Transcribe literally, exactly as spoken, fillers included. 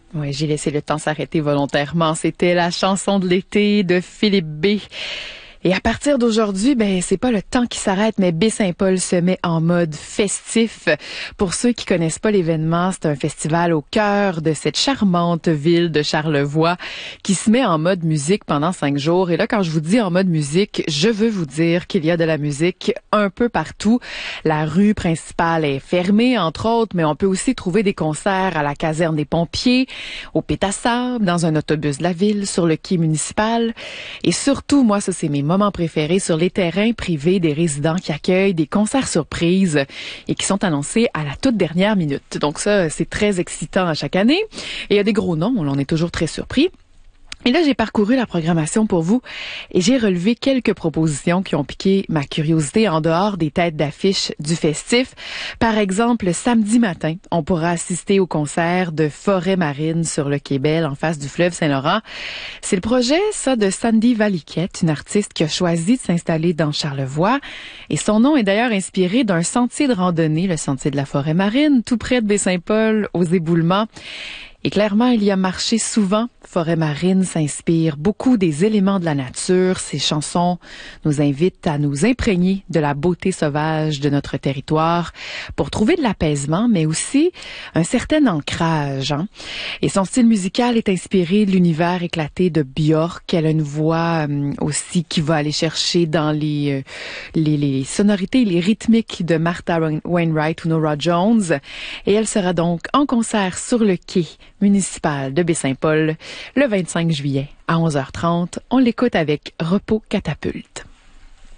Oui, j'ai laissé le temps s'arrêter volontairement. C'était la chanson de l'été de Philippe B. Et à partir d'aujourd'hui, ben c'est pas le temps qui s'arrête, mais Baie-Saint-Paul se met en mode festif. Pour ceux qui connaissent pas l'événement, c'est un festival au cœur de cette charmante ville de Charlevoix qui se met en mode musique pendant cinq jours. Et là, quand je vous dis en mode musique, je veux vous dire qu'il y a de la musique un peu partout. La rue principale est fermée, entre autres, mais on peut aussi trouver des concerts à la caserne des pompiers, au Pétassable, dans un autobus de la ville, sur le quai municipal. Et surtout, moi, ça, c'est mes moments préférés, sur les terrains privés des résidents qui accueillent des concerts surprises et qui sont annoncés à la toute dernière minute. Donc ça, c'est très excitant à chaque année. Et il y a des gros noms, on en est toujours très surpris. Et là, j'ai parcouru la programmation pour vous et j'ai relevé quelques propositions qui ont piqué ma curiosité en dehors des têtes d'affiche du festif. Par exemple, samedi matin, on pourra assister au concert de Forêt Marine sur le Quai Bell en face du fleuve Saint-Laurent. C'est le projet, ça, de Sandy Valiquette, une artiste qui a choisi de s'installer dans Charlevoix. Et son nom est d'ailleurs inspiré d'un sentier de randonnée, le sentier de la Forêt Marine, tout près de Baie-Saint-Paul, aux Éboulements. Et clairement, il y a marché souvent. Forêt Marine s'inspire beaucoup des éléments de la nature. Ses chansons nous invitent à nous imprégner de la beauté sauvage de notre territoire pour trouver de l'apaisement, mais aussi un certain ancrage. Hein? Et son style musical est inspiré de l'univers éclaté de Björk. Elle a une voix euh, aussi qui va aller chercher dans les, euh, les, les sonorités, les rythmiques de Martha Wainwright ou Norah Jones. Et elle sera donc en concert sur le quai municipal de Baie-Saint-Paul le vingt-cinq juillet à onze heures trente. On l'écoute avec Repos Catapulte.